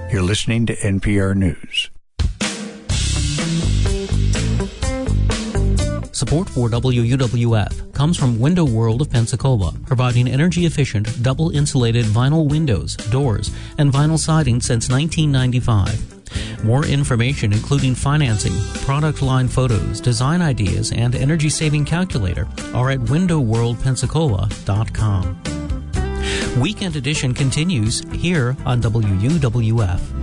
You're listening to NPR News. Support for WUWF comes from Window World of Pensacola, providing energy-efficient, double-insulated vinyl windows, doors, and vinyl siding since 1995. More information, including financing, product line photos, design ideas, and energy-saving calculator, are at windowworldpensacola.com. Weekend Edition continues here on WUWF.